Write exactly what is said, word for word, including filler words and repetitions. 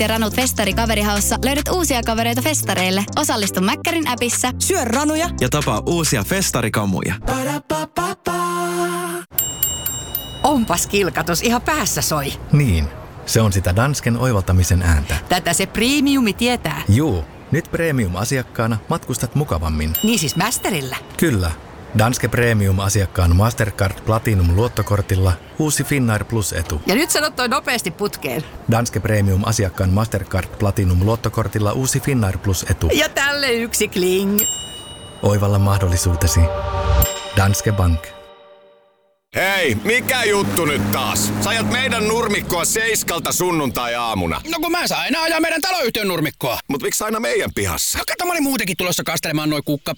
ja ranut festari kaverihaussa löydät uusia kavereita festareille. Osallistu Mäkkärin appissa. Syö ranuja ja tapaa uusia festarikamuja. Onpas kilkatus, ihan päässä soi. Niin, se on sitä Dansken oivaltamisen ääntä. Tätä se premiumi tietää. Juu, nyt premium-asiakkaana matkustat mukavammin. Niin siis Mästerillä? Kyllä. Danske Premium-asiakkaan Mastercard Platinum-luottokortilla uusi Finnair Plus-etu. Ja nyt sanot toi nopeasti putkeen. Danske Premium-asiakkaan Mastercard Platinum-luottokortilla uusi Finnair Plus-etu. Ja tälle yksi kling. Oivalla mahdollisuutesi. Danske Bank. Hei, mikä juttu nyt taas? Sä ajat meidän nurmikkoa seiskalta sunnuntai-aamuna. No kun mä saan aina ajaa meidän taloyhtiön nurmikkoa. Mut miksi aina meidän pihassa? No kato, mä olin muutenkin tulossa kastelemaan noi kukkapyt